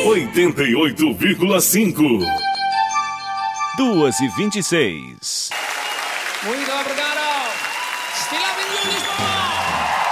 88,5. 2h26. Muito obrigado. Still up in you, Lisboa.